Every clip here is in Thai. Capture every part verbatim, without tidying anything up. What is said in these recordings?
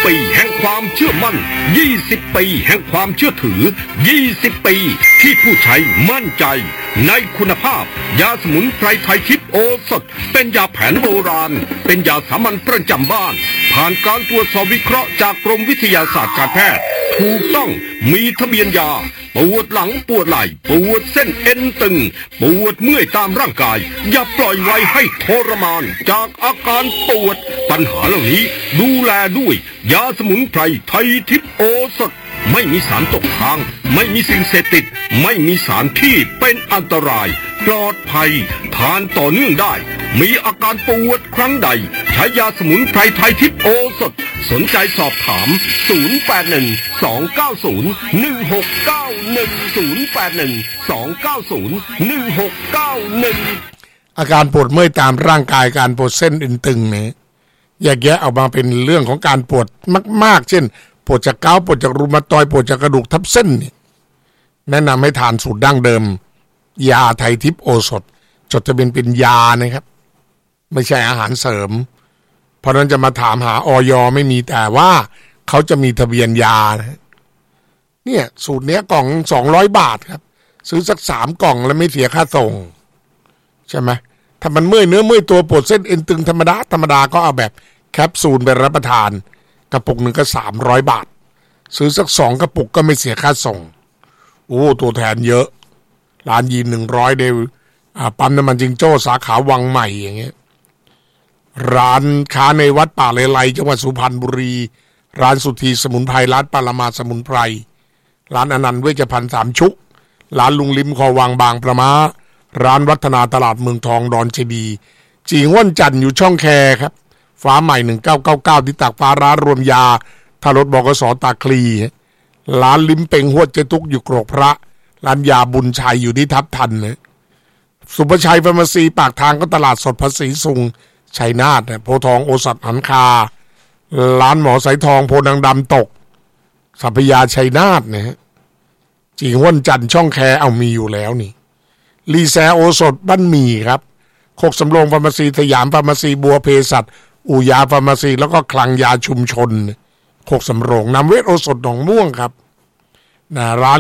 ปีแห่งความเชื่อมั่นยี่สิบปีแห่งความเชื่อถือยี่สิบปีที่ผู้ใช้มั่นใจในคุณภาพยาสมุนไพรไทยทิพย์โอสถเป็นยาแผนโบราณเป็นยาสามัญประจำบ้านผ่านการตรวจสอบวิเคราะห์จากกรมวิทยาศาสตร์การแพทย์ถูกต้องมีทะเบียนยาปวดหลังปวดไหล่ปวดเส้นเอ็นตึงปวดเมื่อยตามร่างกายอย่าปล่อยไว้ให้ทรมานจากอาการปวดปัญหาเหล่านี้ดูแลด้วยยาสมุนไพรไทยทิพย์โอสถไม่มีสารตกค้างไม่มีสิ่งเสพติดไม่มีสารที่เป็นอันตรายปลอดภัยทานต่อเนื่องได้มีอาการปวดครั้งใดใช้ยาสมุนไพรไทยทิพย์โอสถสนใจสอบถามศูนย์ แปด หนึ่ง สอง เก้า ศูนย์ หนึ่ง หก เก้า หนึ่ง ศูนย์ แปด หนึ่ง สอง เก้า ศูนย์ หนึ่ง หก เก้า หนึ่งอาการปวดเมื่อยตามร่างกายการปวดเส้นเอ็นตึงเนี่ยแยกแยะออกมาเป็นเรื่องของการปวดมากๆเช่นปวดจากเกาต์ปวดจากรูมาตอยด์ปวดจากกระดูกทับเส้นเนี่ยแนะนำให้ทานสูตรดั้งเดิมยาไทยทิพย์โอสถจดทะเบียนเป็นยานะครับไม่ใช่อาหารเสริมเพราะนั้นจะมาถามหาอย.ไม่มีแต่ว่าเขาจะมีทะเบียนยานะเนี่ยสูตรเนี้ยกล่องสองร้อยบาทครับซื้อสักสามกล่องแล้วไม่เสียค่าส่งใช่ไหมถ้ามันเมื่อยเนื้อเมื่อยตัวปวดเส้นเอ็นตึงธรรมดาธรรมดาก็เอาแบบแคปซูลไปรับประทานกระปุกหนึ่งก็สามร้อยบาทซื้อสักสองกระปุกก็ไม่เสียค่าส่งโอ้ตัวแทนเยอะร้านยีนหนึ่งร้อยเดวปั๊มน้ำมันจิงโจ้สาขาวังใหม่อย่างเงี้ยร้านค้าในวัดป่าเลไลจังหวัดสุพรรณบุรีร้านสุธีสมุนไพรร้านปารามาสมุนไพรร้านอนันต์เวชภัณฑ์สามชุกร้านลุงลิมคอวังบางประมาร้านวัฒนาตลาดเมืองทองดอนเจดีจีงว่านจันทร์อยู่ช่องแคครับฟ้าใหม่หนึ่งเก้าเก้าเก้าที่ตากฟ้าร้านรวมยาทารถบกสตาคลีร้านลิ้มเป่งหวดเจตุกอยู่กรกพระร้านยาบุญชัยอยู่ที่ทับทันนะสุภชัยฟาร์มาซีปากทางก็ตลาดสดภาษีสุงชัยนาทโพทองโอสถหันคาร้านหมอสายทองโพนังดำตกสัพยาชัยนาทนะฮะจีงว่านจันทร์ช่องแคเอามีอยู่แล้วนี่ลีแซโอสถบ้านหมี่ครับโคกสำโรงฟาร์มาซีสยามฟาร์มาซีบัวเภสัชอู่ยาฟาร์มาซีแล้วก็คลังยาชุมชนโคกสำโรงนำเวทโอสถหนองม่วงครับนะร้าน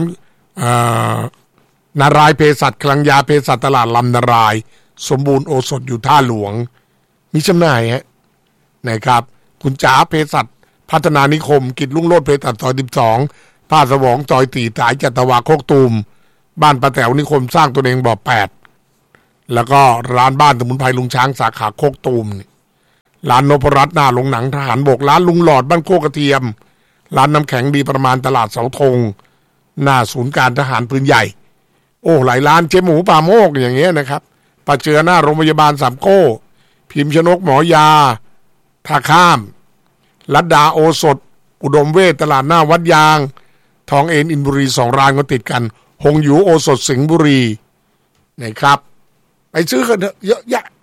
นารายเภสัชคลังยาเภสัชตลาดลำนารายสมบูรณ์โอสถอยู่ท่าหลวงมีจำหน่ายฮะนะครับคุณจ๋าเภสัชพัฒนานิคมกิจรุ่งโรจน์เภสัชซอยสิบสองผ้าสวองซอยตีสายจัตวาโคกตูมบ้านป้าแต๋วนิคมสร้างตัวเองบ่อแปดแล้วก็ร้านบ้านสมุนไพรลุงช้างสาขาโคกตูมร้านนพรัตน์หน้าโรงหนังทหารบกร้านลุงหลอดบ้านโคกกระเทียมร้านน้ำแข็งดีประมาณตลาดเสาธงหน้าศูนย์การทหารปืนใหญ่โอ้หลายร้านเจ๊หมูป่าโมกอย่างเงี้ยนะครับปะเจือหน้าโรงพยาบาลสามโก้พิมพ์ชนกหมอยาท่าข้ามลัดดาโอสถอุดมเวทตลาดหน้าวัดยางทองเอ็นอินบุรีสองร้านก็ติดกันหงหยูโอสถสิงห์บุรีนะครับไปซื้อกันเถอะเยอะแยะ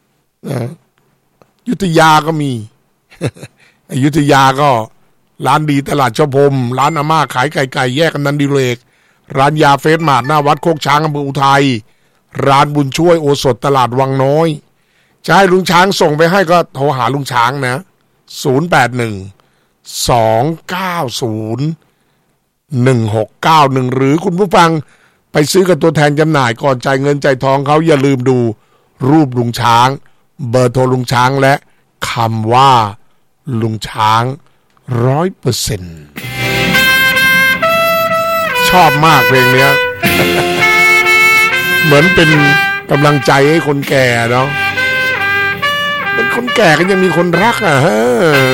ยุทธยาก็มี อยุธยาก็ร้านดีตลาดชพรมร้านอาม่าขายไก่ไก่แยกกันนันดิเรกร้านยาเฟสมาร์ทหน้าวัดโคกช้างอำเภออุทัยร้านบุญช่วยโอสถตลาดวังน้อยจะให้ลุงช้างส่งไปให้ก็โทรหาลุงช้างนะศูนย์ แปด หนึ่ง สอง เก้า ศูนย์ หนึ่ง หก เก้า หนึ่งหรือคุณผู้ฟังไปซื้อกับตัวแทนจำหน่ายก่อนจ่ายเงินจ่ายทองเขาอย่าลืมดูรูปลุงช้างเบอร์โทรลุงช้างและคำว่าลุงช้างร้อยเปอร์เซ็นต์ชอบมากเพลงเนี้ย เหมือนเป็นกำลังใจให้คนแก่เนาะเป็นคนแก่ก็ยังมีคนรักอ่ะฮะ